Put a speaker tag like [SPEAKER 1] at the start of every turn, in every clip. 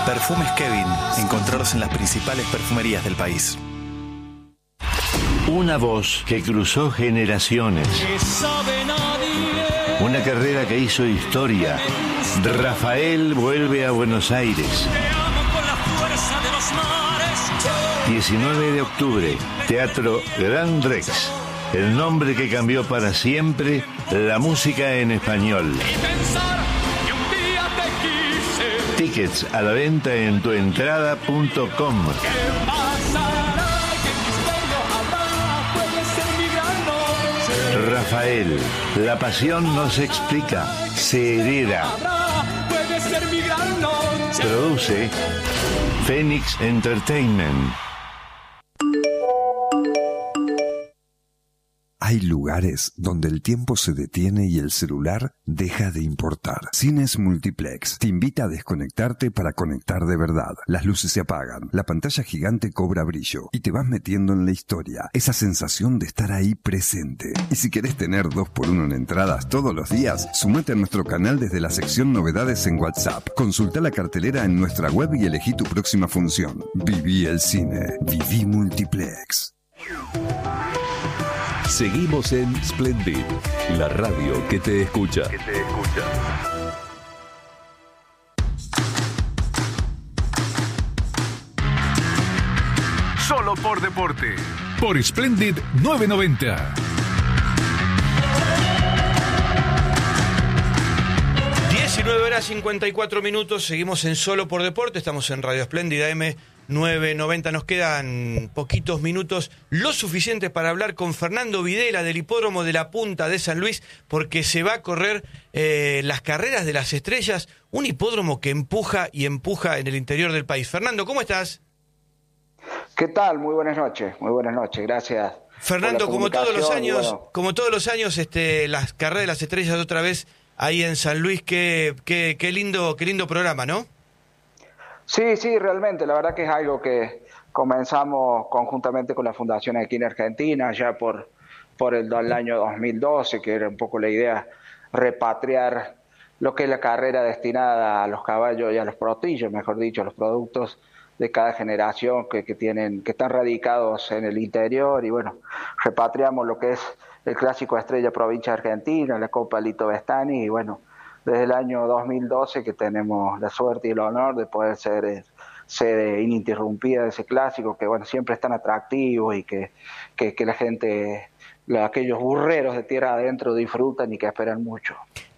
[SPEAKER 1] Perfumes Kevin, encontrados en las principales perfumerías del país.
[SPEAKER 2] Una voz que cruzó generaciones. Una carrera que hizo historia. Rafael vuelve a Buenos Aires. 19 de octubre, Teatro Gran Rex. El nombre que cambió para siempre la música en español. Tickets a la venta en tuentrada.com. Rafael, la pasión no se explica, se hereda. Produce Phoenix Entertainment.
[SPEAKER 3] Hay lugares donde el tiempo se detiene y el celular deja de importar. Cines Multiplex te invita a desconectarte para conectar de verdad. Las luces se apagan, la pantalla gigante cobra brillo y te vas metiendo en la historia. Esa sensación de estar ahí presente. Y si querés tener 2x1 en entradas todos los días, sumate a nuestro canal desde la sección Novedades en WhatsApp. Consulta la cartelera en nuestra web y elegí tu próxima función. Viví el cine. Viví Multiplex.
[SPEAKER 4] Seguimos en Splendid, la radio que te escucha.
[SPEAKER 5] Solo por deporte. Por Splendid 990.
[SPEAKER 6] 19:54. Seguimos en Solo por Deporte. Estamos en Radio Splendid AM 990. Nos quedan poquitos minutos, lo suficiente para hablar con Fernando Videla del Hipódromo de la Punta de San Luis, porque se va a correr las carreras de las estrellas, un hipódromo que empuja y empuja en el interior del país. Fernando, ¿cómo estás?
[SPEAKER 7] ¿Qué tal? Muy buenas noches, gracias.
[SPEAKER 6] Fernando, como todos los años, las carreras de las estrellas otra vez ahí en San Luis, qué lindo programa, ¿no?
[SPEAKER 7] Sí, realmente, la verdad que es algo que comenzamos conjuntamente con la Fundación aquí en Argentina, ya por el año 2012, que era un poco la idea, repatriar lo que es la carrera destinada a los caballos y a los potrillos, mejor dicho, a los productos de cada generación que están radicados en el interior, y bueno, repatriamos lo que es el clásico Estrella Provincia Argentina, la Copa Lito Bestani, y bueno, desde el año 2012 que tenemos la suerte y el honor de poder ser sede ininterrumpida de ese clásico, que bueno, siempre es tan atractivo y que la gente, aquellos burreros de tierra adentro disfrutan y que esperan mucho.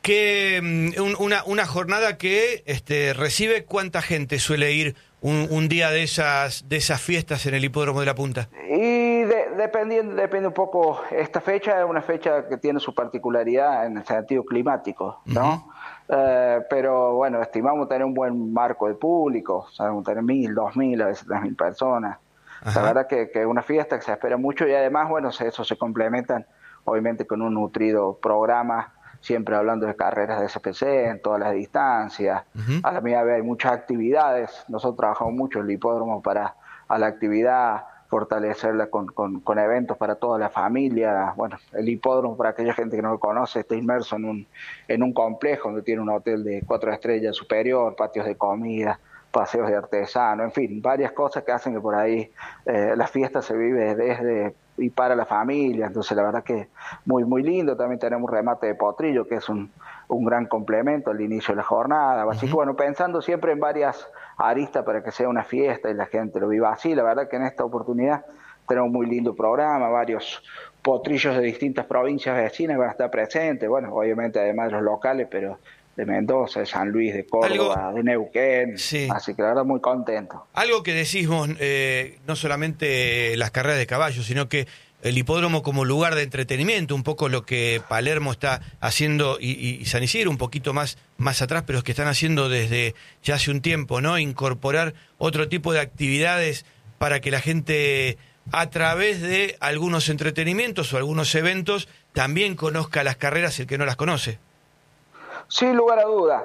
[SPEAKER 6] Una jornada que recibe, ¿cuánta gente suele ir un día de esas fiestas en el Hipódromo de la Punta?
[SPEAKER 7] Y depende un poco. Esta fecha es una fecha que tiene su particularidad en el sentido climático, ¿no? Uh-huh. Pero bueno, estimamos tener un buen marco de público, sabemos tener 1.000, 2.000, a veces 3.000 personas. Ajá. La verdad que es una fiesta que se espera mucho, y además, bueno, eso se complementan obviamente con un nutrido programa, siempre hablando de carreras de SPC en todas las distancias. Uh-huh. A la medida hay muchas actividades. Nosotros trabajamos mucho en el hipódromo para a la actividad, fortalecerla con eventos para toda la familia. Bueno, el hipódromo, para aquella gente que no lo conoce, está inmerso en un complejo donde tiene un hotel de 4 estrellas superior, patios de comida, paseos de artesano, en fin, varias cosas que hacen que por ahí la fiesta se vive desde y para la familia. Entonces la verdad que muy muy lindo. También tenemos remate de potrillo, que es un gran complemento al inicio de la jornada. Así que bueno, pensando siempre en varias aristas para que sea una fiesta y la gente lo viva así. La verdad que en esta oportunidad tenemos un muy lindo programa, varios potrillos de distintas provincias vecinas van a estar presentes, bueno, obviamente además de los locales, pero de Mendoza, de San Luis, de Córdoba, de Neuquén, sí. Así que la verdad muy contento.
[SPEAKER 6] Algo que decís vos, no solamente las carreras de caballos, sino que el hipódromo como lugar de entretenimiento, un poco lo que Palermo está haciendo y San Isidro un poquito más atrás, pero es que están haciendo desde ya hace un tiempo, ¿no? Incorporar otro tipo de actividades para que la gente, a través de algunos entretenimientos o algunos eventos, también conozca las carreras el que no las conoce.
[SPEAKER 7] Sin lugar a duda.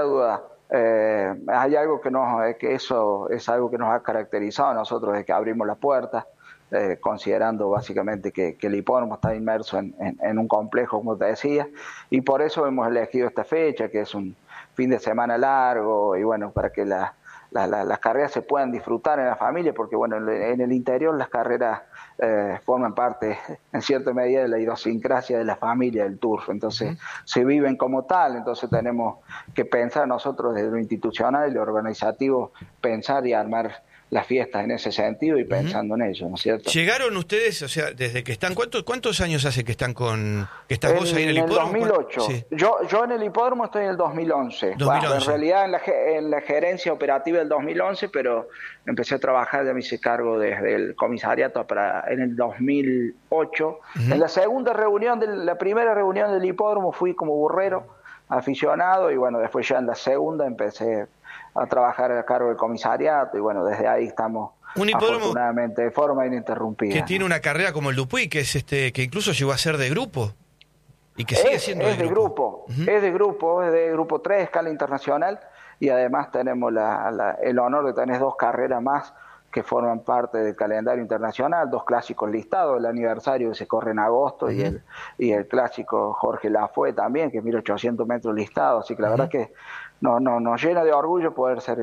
[SPEAKER 7] Hay algo que eso es algo que nos ha caracterizado a nosotros desde que abrimos las puertas, considerando básicamente que el hipódromo está inmerso en un complejo, como te decía, y por eso hemos elegido esta fecha, que es un fin de semana largo, y bueno, para que las carreras se puedan disfrutar en la familia, porque bueno, en el interior las carreras forman parte en cierta medida de la idiosincrasia de la familia del turf, entonces se viven como tal, entonces tenemos que pensar nosotros desde lo institucional y lo organizativo, pensar y armar las fiestas en ese sentido y pensando en ello, ¿no es cierto?
[SPEAKER 6] ¿Llegaron ustedes, o sea, desde que están, cuántos años hace que están que estás vos ahí en el hipódromo?
[SPEAKER 7] En el 2008. Sí. Yo en el hipódromo estoy en el 2011. Bueno, en realidad en la gerencia operativa del 2011, pero empecé a trabajar, ya me hice cargo desde el comisariato en el 2008. En la segunda reunión, la primera reunión del hipódromo fui como burrero, aficionado, y bueno, después ya en la segunda empecé a trabajar a cargo del comisariato, y bueno, desde ahí estamos afortunadamente de forma ininterrumpida.
[SPEAKER 6] Que tiene una carrera como el Dupuy, que es que incluso llegó a ser de grupo y que sigue siendo
[SPEAKER 7] de grupo. Es de grupo 3, escala internacional, y además tenemos el honor de tener 2 carreras más que forman parte del calendario internacional, 2 clásicos listados, el aniversario que se corre en agosto y el clásico Jorge Lafue también, que es 1800 metros listado, así que la verdad que nos llena de orgullo poder ser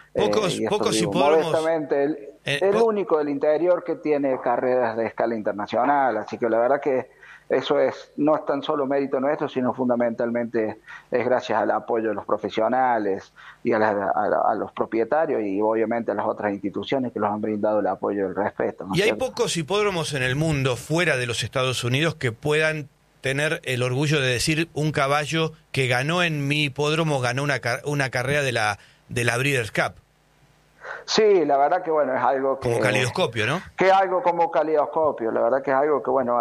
[SPEAKER 6] pocos hipódromos,
[SPEAKER 7] modestamente el único del interior que tiene carreras de escala internacional, así que la verdad que eso no es tan solo mérito nuestro, sino fundamentalmente es gracias al apoyo de los profesionales y a los propietarios y obviamente a las otras instituciones que nos han brindado el apoyo y el respeto, ¿no?
[SPEAKER 6] Y hay pocos hipódromos en el mundo, fuera de los Estados Unidos, que puedan tener el orgullo de decir un caballo que ganó en mi hipódromo, ganó una carrera de la Breeders' Cup.
[SPEAKER 7] Sí, la verdad que bueno, es algo que...
[SPEAKER 6] Como calidoscopio, ¿no?
[SPEAKER 7] Que es algo como calidoscopio, la verdad que es algo que bueno,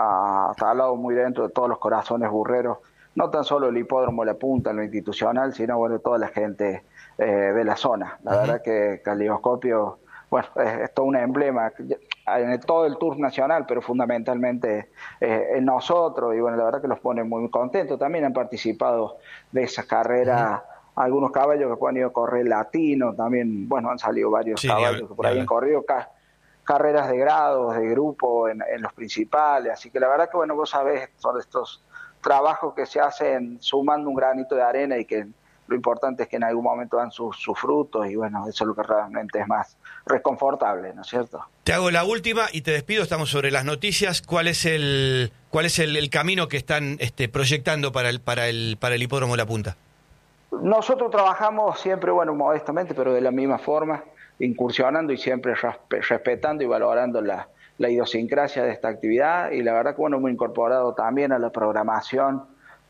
[SPEAKER 7] ha hablado muy dentro de todos los corazones burreros, no tan solo el hipódromo La Punta en lo institucional, sino bueno, toda la gente de la zona. La verdad que calidoscopio, bueno, es todo un emblema en todo el Tour nacional, pero fundamentalmente en nosotros, y bueno, la verdad que los pone muy contentos. También han participado de esa carrera algunos caballos que han ido a correr latino, también, bueno, han salido varios caballos que por ahí han corrido carreras de grados, de grupo en los principales, así que la verdad que bueno, vos sabés, son estos trabajos que se hacen sumando un granito de arena y que lo importante es que en algún momento dan sus frutos, y bueno, eso es lo que realmente es más reconfortable, ¿no es cierto?
[SPEAKER 6] Te hago la última y te despido, estamos sobre las noticias. ¿Cuál es el camino que están proyectando para el hipódromo La Punta?
[SPEAKER 7] Nosotros trabajamos siempre, bueno, modestamente, pero de la misma forma, incursionando y siempre respetando y valorando la idiosincrasia de esta actividad, y la verdad que bueno, hemos incorporado también a la programación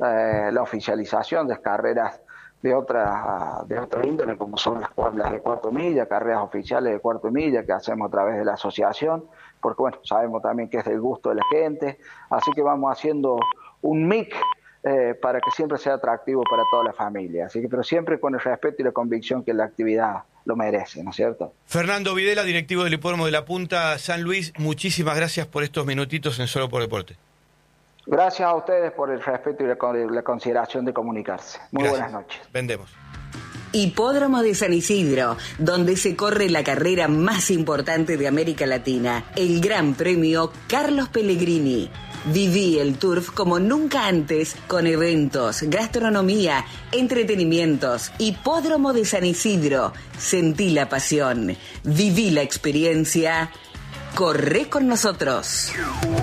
[SPEAKER 7] la oficialización de carreras de otra índole, como son las de cuarto milla, carreras oficiales de cuarto milla que hacemos a través de la asociación, porque bueno, sabemos también que es del gusto de la gente, así que vamos haciendo un mix para que siempre sea atractivo para toda la familia, así que pero siempre con el respeto y la convicción que la actividad lo merece, ¿no es cierto?
[SPEAKER 6] Fernando Videla, directivo del hipódromo de La Punta, San Luis, muchísimas gracias por estos minutitos en Solo por Deporte.
[SPEAKER 7] Gracias a ustedes por el respeto y la consideración de comunicarse. Muy buenas noches.
[SPEAKER 6] Vendemos.
[SPEAKER 8] Hipódromo de San Isidro, donde se corre la carrera más importante de América Latina, el Gran Premio Carlos Pellegrini. Viví el turf como nunca antes, con eventos, gastronomía, entretenimientos. Hipódromo de San Isidro. Sentí la pasión. Viví la experiencia. Corre con nosotros.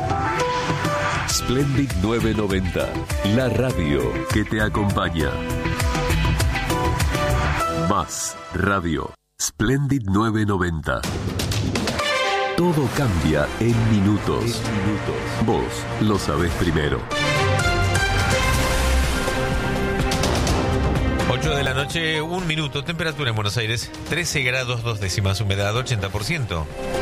[SPEAKER 4] Splendid 990, la radio que te acompaña. Más radio. Splendid 990. Todo cambia en minutos. Vos lo sabés primero.
[SPEAKER 9] 8 de la noche, 1 minuto. Temperatura en Buenos Aires, 13 grados 2 décimas. Humedad 80%.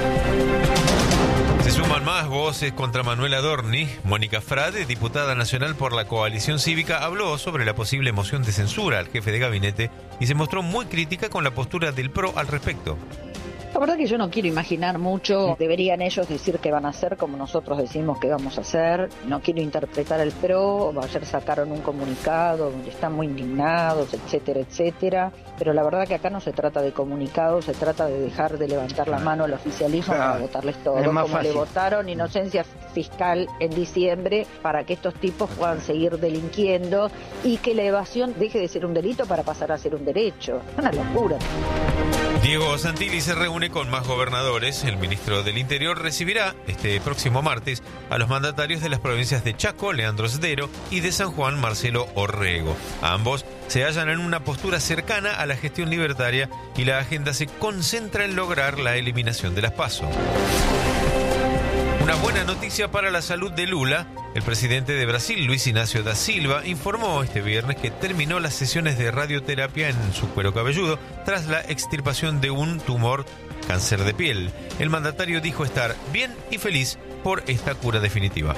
[SPEAKER 9] Se suman más voces contra Manuel Adorni. Mónica Frade, diputada nacional por la Coalición Cívica, habló sobre la posible moción de censura al jefe de gabinete y se mostró muy crítica con la postura del PRO al respecto.
[SPEAKER 10] La verdad que yo no quiero imaginar mucho. Deberían ellos decir qué van a hacer como nosotros decimos que vamos a hacer. No quiero interpretar el PRO. Ayer sacaron un comunicado donde están muy indignados, etcétera, etcétera. Pero la verdad que acá no se trata de comunicados, se trata de dejar de levantar la mano al oficialismo para votarles todo. Como fácil. Le votaron inocencia fiscal en diciembre para que estos tipos puedan seguir delinquiendo y que la evasión deje de ser un delito para pasar a ser un derecho. Es una locura.
[SPEAKER 9] Diego Santilli se reúne con más gobernadores. El ministro del Interior recibirá este próximo martes a los mandatarios de las provincias de Chaco, Leandro Sdero, y de San Juan, Marcelo Orrego. Ambos se hallan en una postura cercana a la gestión libertaria y la agenda se concentra en lograr la eliminación de las PASO. Una buena noticia para la salud de Lula. El presidente de Brasil, Luis Ignacio da Silva, informó este viernes que terminó las sesiones de radioterapia en su cuero cabelludo tras la extirpación de un tumor cáncer de piel. El mandatario dijo estar bien y feliz por esta cura definitiva.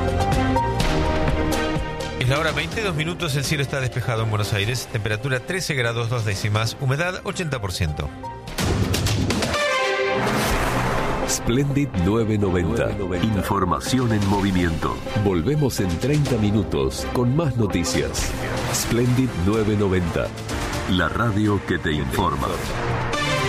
[SPEAKER 9] Es la hora 22 minutos, el cielo está despejado en Buenos Aires, temperatura 13 grados 2 décimas, humedad 80%.
[SPEAKER 4] Splendid 990. Información en movimiento. Volvemos en 30 minutos con más noticias. Splendid 990. La radio que te informa.